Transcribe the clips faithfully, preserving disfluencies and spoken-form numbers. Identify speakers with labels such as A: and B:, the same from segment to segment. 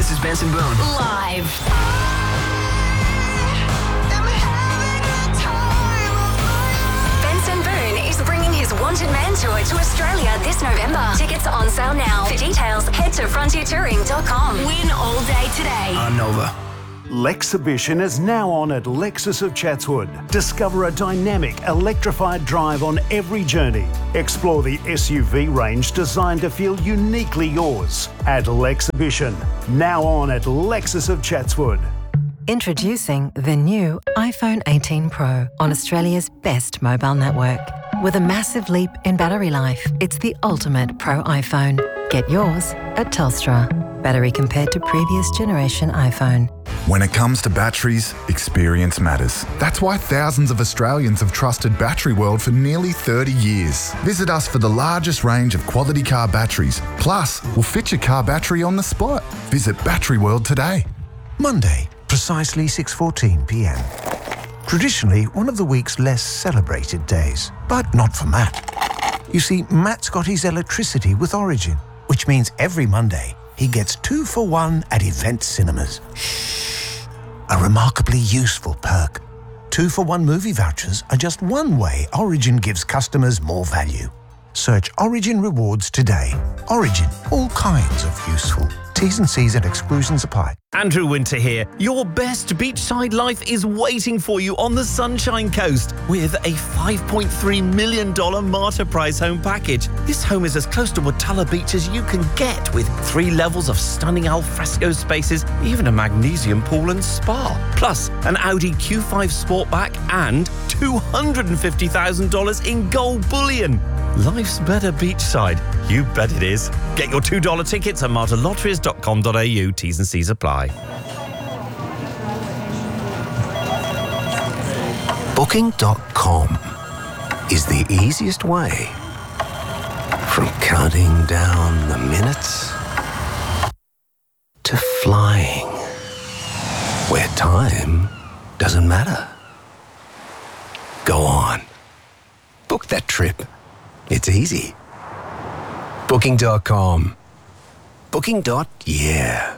A: This is Benson Boone.
B: Live. Benson Boone is bringing his Wanted Man tour to Australia this November. Tickets are on sale now. For details, head to frontier touring dot com. Win all day today.
A: On Nova.
C: Lexhibition is now on at Lexus of Chatswood. Discover a dynamic, electrified drive on every journey. Explore the S U V range designed to feel uniquely yours at Lexhibition. Now on at Lexus of Chatswood.
D: Introducing the new iPhone eighteen Pro on Australia's best mobile network. With a massive leap in battery life, it's the ultimate Pro iPhone. Get yours at Telstra. Battery compared to previous generation iPhone.
E: When it comes to batteries, experience matters. That's why thousands of Australians have trusted Battery World for nearly thirty years. Visit us for the largest range of quality car batteries. Plus, we'll fit your car battery on the spot. Visit Battery World today.
F: Monday, precisely six fourteen p m. Traditionally one of the week's less celebrated days, but not for Matt. You see, Matt's got his electricity with Origin, which means every Monday he gets two for one at Event Cinemas. A remarkably useful perk. Two for one movie vouchers are just one way Origin gives customers more value. Search Origin Rewards today. Origin, all kinds of useful. T's and C's and exclusions apply.
G: Andrew Winter here. Your best beachside life is waiting for you on the Sunshine Coast with a five point three million dollars Martyr Prize home package. This home is as close to Watala Beach as you can get, with three levels of stunning alfresco spaces, even a magnesium pool and spa. Plus, an Audi Q five Sportback and two hundred fifty thousand dollars in gold bullion. Life's better beachside. You bet it is. Get your two dollar tickets at martyr lotteries dot com dot a u. T's and C's apply.
A: Booking dot com is the easiest way from counting down the minutes to flying, where time doesn't matter. Go on. Book that trip. It's easy. Booking dot com. Booking. Yeah.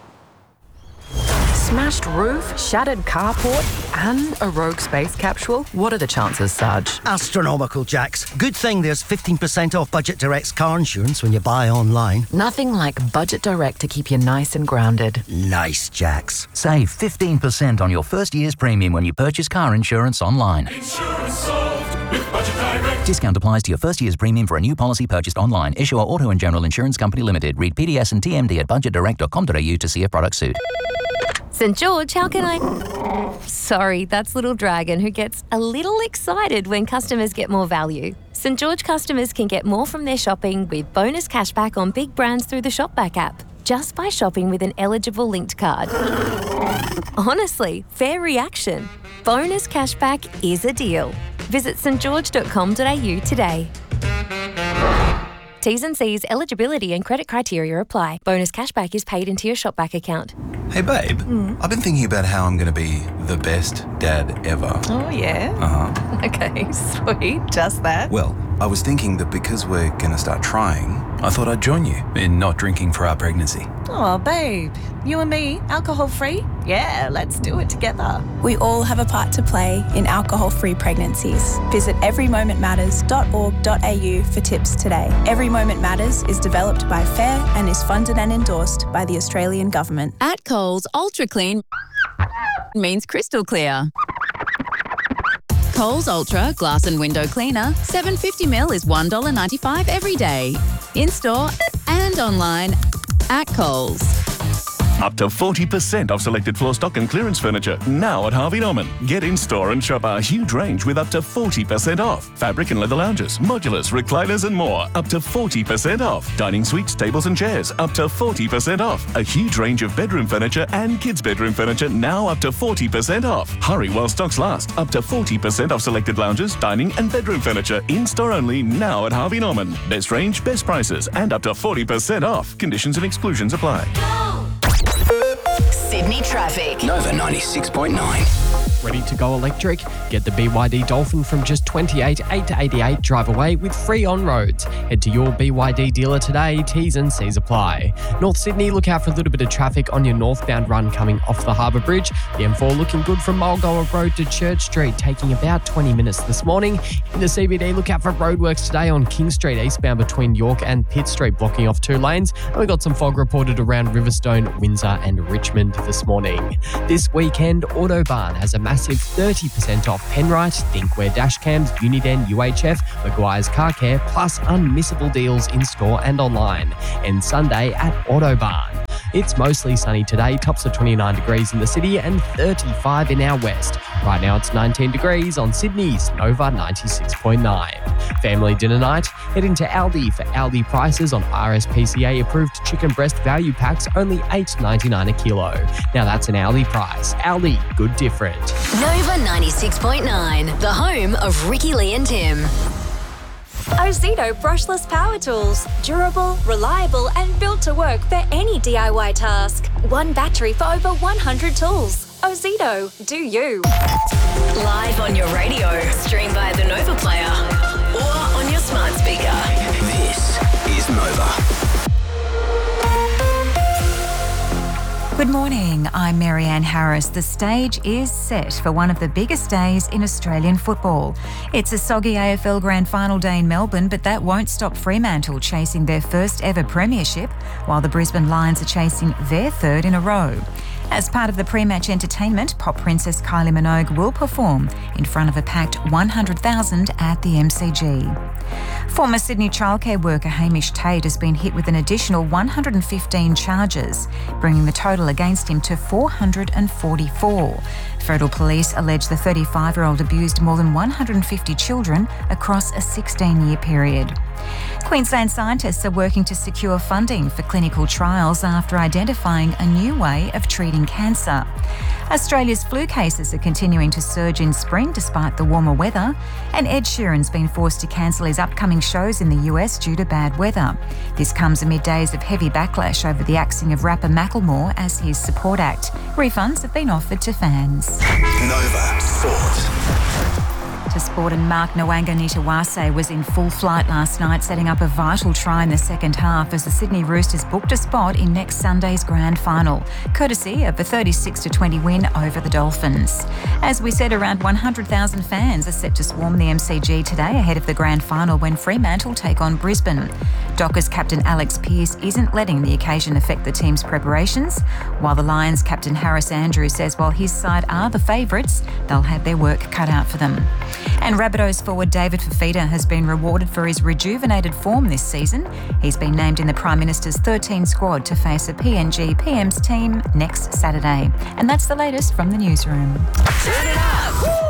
H: Smashed roof, shattered carport, and a rogue space capsule? What are the chances, Sarge?
I: Astronomical, Jax. Good thing there's fifteen percent off Budget Direct's car insurance when you buy online.
H: Nothing like Budget Direct to keep you nice and grounded.
I: Nice, Jax.
J: Save fifteen percent on your first year's premium when you purchase car insurance online.
K: Insurance solved with Budget Direct.
J: Discount applies to your first year's premium for a new policy purchased online. Issuer Auto and General Insurance Company Limited. Read P D S and T M D at budget direct dot com dot a u to see if product suit.
L: St George, how can I... Sorry, that's Little Dragon, who gets a little excited when customers get more value. St George customers can get more from their shopping with bonus cashback on big brands through the Shopback app, just by shopping with an eligible linked card. Honestly, fair reaction. Bonus cashback is a deal. Visit st george dot com dot a u today. T's and C's, eligibility and credit criteria apply. Bonus cashback is paid into your Shopback account.
M: Hey babe,
L: Mm.
M: I've been thinking about how I'm going to be the best dad ever.
H: Oh, yeah?
M: Uh-huh.
H: Okay, sweet. Just that.
M: Well, I was thinking that because we're going to start trying, I thought I'd join you in not drinking for our pregnancy.
H: Oh, babe. You and me, alcohol-free? Yeah, let's do it together.
N: We all have a part to play in alcohol-free pregnancies. Visit every moment matters dot org dot a u for tips today. Every Moment Matters is developed by FAIR and is funded and endorsed by the Australian Government.
O: At Coles, Ultra Clean means crystal clear. Coles Ultra Glass and Window Cleaner, seven hundred fifty millilitres is one dollar ninety-five every day. In-store and online at Coles.
P: Up to forty percent off selected floor stock and clearance furniture, now at Harvey Norman. Get in-store and shop our huge range with up to forty percent off. Fabric and leather lounges, modulars, recliners and more, up to forty percent off. Dining suites, tables and chairs, up to forty percent off. A huge range of bedroom furniture and kids' bedroom furniture, now up to forty percent off. Hurry while stocks last. Up to forty percent off selected lounges, dining and bedroom furniture, in-store only, now at Harvey Norman. Best range, best prices, and up to forty percent off. Conditions and exclusions apply.
B: Sydney traffic.
A: Nova ninety-six point nine.
Q: Ready to go electric? Get the B Y D Dolphin from just twenty-eight thousand eight hundred eighty-eight drive away with free on-roads. Head to your B Y D dealer today. T's and C's apply. North Sydney, look out for a little bit of traffic on your northbound run coming off the Harbour Bridge. The M four looking good from Mulgoa Road to Church Street, taking about twenty minutes this morning. In the C B D, look out for roadworks today on King Street, eastbound between York and Pitt Street, blocking off two lanes. And we got some fog reported around Riverstone, Windsor and Richmond this morning. This weekend, Autobarn has a massive thirty percent off Penrite, Thinkware dash cams, Uniden, U H F, Maguire's Car Care, plus unmissable deals in store and online. And Sunday at Autobarn. It's mostly sunny today, tops of twenty-nine degrees in the city and thirty-five in our west. Right now it's nineteen degrees on Sydney's Nova ninety-six point nine. Family dinner night, head into Aldi for Aldi prices on R S P C A approved chicken breast value packs, only eight dollars ninety-nine a kilo. Now that's an Aldi price. Aldi, good different.
B: Nova ninety-six point nine, the home of Ricky Lee and Tim.
R: Ozito brushless power tools. Durable, reliable and built to work for any D I Y task. One battery for over one hundred tools. Ozito, do you.
B: Live on your radio, stream via the Nova player or on your smart speaker.
A: This is Nova.
S: Good morning, I'm Marianne Harris. The stage is set for one of the biggest days in Australian football. It's a soggy A F L Grand Final day in Melbourne, but that won't stop Fremantle chasing their first ever premiership, while the Brisbane Lions are chasing their third in a row. As part of the pre-match entertainment, pop princess Kylie Minogue will perform in front of a packed one hundred thousand at the M C G. Former Sydney childcare worker Hamish Tate has been hit with an additional one hundred fifteen charges, bringing the total against him to four hundred forty-four. Federal police allege the thirty-five-year-old abused more than one hundred fifty children across a sixteen-year period. Queensland scientists are working to secure funding for clinical trials after identifying a new way of treating cancer. Australia's flu cases are continuing to surge in spring despite the warmer weather, and Ed Sheeran's been forced to cancel his upcoming shows in the U S due to bad weather. This comes amid days of heavy backlash over the axing of rapper Macklemore as his support act. Refunds have been offered to fans.
A: Nova Sport.
S: To sport, and Mark Nwanga-Nitawase was in full flight last night, setting up a vital try in the second half as the Sydney Roosters booked a spot in next Sunday's grand final, courtesy of a thirty-six to twenty win over the Dolphins. As we said, around one hundred thousand fans are set to swarm the M C G today ahead of the grand final when Fremantle take on Brisbane. Dockers captain Alex Pearce isn't letting the occasion affect the team's preparations, while the Lions captain Harris Andrews says while his side are the favourites, they'll have their work cut out for them. And Rabbitohs forward David Fifita has been rewarded for his rejuvenated form this season. He's been named in the Prime Minister's thirteen squad to face a P N G P M's team next Saturday. And that's the latest from the newsroom.
B: Turn it up.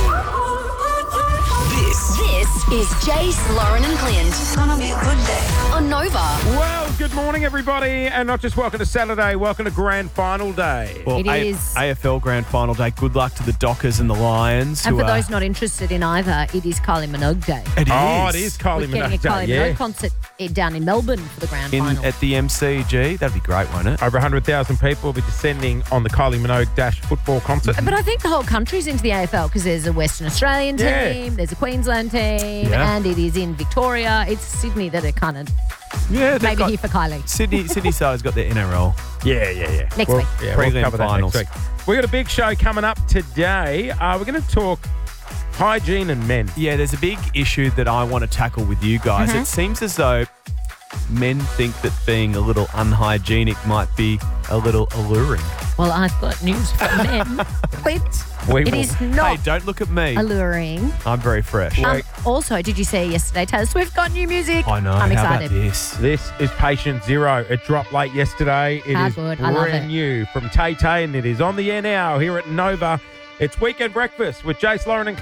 B: This, this is Jace, Lauren and Clint. It's gonna be a good day on Nova.
T: Well, good morning, everybody, and not just welcome to Saturday, welcome to Grand Final Day.
U: Well,
V: It
T: A-
V: is.
U: A F L Grand Final Day. Good luck to the Dockers and the Lions.
V: And
U: who
V: for
U: are-
V: those not interested in either, it is Kylie Minogue Day.
U: It
T: Oh,
U: is.
T: it is Kylie
V: We're getting
T: Minogue
V: a
T: Day,
V: Kylie
T: yeah.
V: Minogue concert eh, down in Melbourne for the grand
U: in
V: final.
U: at the M C G. That'd be great, won't it?
T: Over one hundred thousand people will be descending on the Kylie Minogue Dash football concert.
V: But I think the whole country's into the A F L because there's a Western Australian team,
T: Yeah.
V: there's a Queensland team,
U: Yeah.
V: and it is in Victoria. It's Sydney that are kind of
U: Yeah, they've
V: maybe
U: got-
V: here for Kylie.
U: Sydney Sydney side's got their N R L.
T: Yeah, yeah, yeah.
V: Next
T: Well,
V: week.
T: Yeah, we'll
U: Prelim
T: cover that
U: finals.
T: next week. We've got a big show coming up today. Uh, we're going to talk hygiene and men.
U: Yeah, there's a big issue that I want to tackle with you guys.
V: Mm-hmm.
U: It seems as though men think that being a little unhygienic might be a little alluring.
V: Well, I've got news for men. Clint,
U: We
V: it
U: will-
V: is not
U: Hey, don't look at me.
V: alluring.
U: I'm very fresh.
V: Um, also, did you see yesterday Taylor Swift got new music?
U: I know.
V: I'm
U: How about
V: excited.
U: this?
T: This is Patient Zero. It dropped late yesterday. It
V: How
T: is
V: good. I love
T: brand
V: it.
T: new from Tay Tay, and it is on the air now here at Nova. It's Weekend Breakfast with Jace, Lauren and